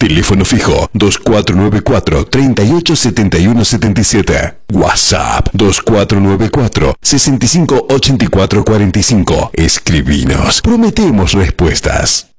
Teléfono fijo 2494-387177. WhatsApp 2494-658445. Escribinos. Prometemos respuestas.